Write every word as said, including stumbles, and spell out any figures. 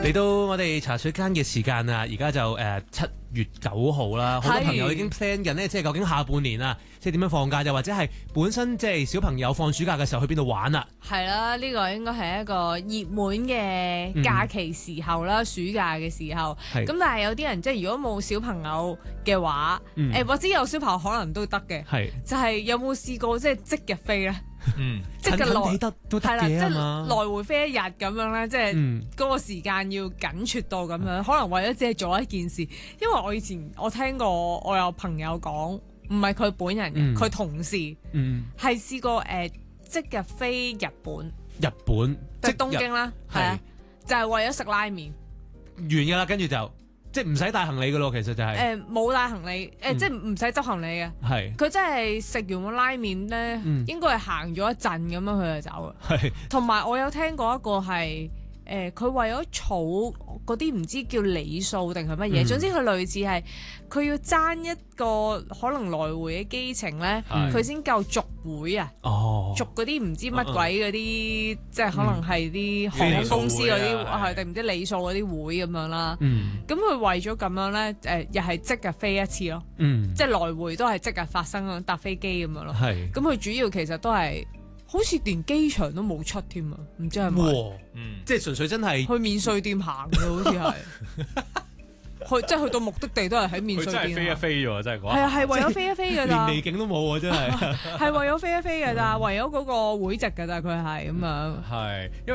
嚟到我哋茶水間嘅時間啊，而家就誒七月九號啦，好多朋友已經 plan 緊呢，即係究竟下半年啊，即係點樣放假，又或者係本身即係小朋友放暑假嘅時候去邊度玩啊？ 係啦，呢個應該係一個熱門嘅假期時候啦，嗯、暑假嘅時候。咁但係有啲人即係如果冇小朋友嘅話，誒、嗯呃、或者有小朋友可能都得嘅。係就係有冇試過即係即日飛咧？ 嗯， 即係來得都得嘅即係來回飛一日咁樣咧，即係嗰個時間要緊缺到咁樣，嗯、可能為咗只係做一件事。因為我以前我聽過，我有朋友講，唔係佢本人嘅，佢、嗯、同事，嗯，係試過誒、呃、即日飛日本， 日本即係東京啦，係啊，就係、是、為咗食拉麵， 完㗎啦，跟住就。即係唔使帶行李㗎咯，其實就係誒冇帶行李，誒、呃、即係唔使執行李嘅。係佢、嗯、真係食完個拉麵咧，嗯、應該係行咗一陣咁樣佢就走啦。係同埋我有聽過一個係誒，佢、呃、為咗儲嗰啲唔知叫里數定係乜嘢，嗯、總之佢類似係佢要爭一個可能來回嘅機程咧，佢先夠續會啊！哦，續嗰啲唔知乜鬼嗰啲，嗯、即係可能係啲航空公司嗰啲係定唔知里數嗰啲會咁樣啦。咁佢、嗯、為咗咁樣咧，誒、呃、又係即日飛一次咯。嗯、即係來回都係即日發生咁搭飛機咁樣咯。係咁佢主要其實都係。好似連機場都冇出添啊！唔知係咪？ 嗯，即係純粹真係去免稅店行嘅，好似係去，即係去到目的地都係喺免稅店。 佢真係飛一飛喎，真係講。 係啊，係為咗飛一飛㗎咋， 連離境都冇喎，真係。 係為咗飛一飛㗎咋，為咗嗰個會籍㗎咋，佢係咁樣。 係，因為。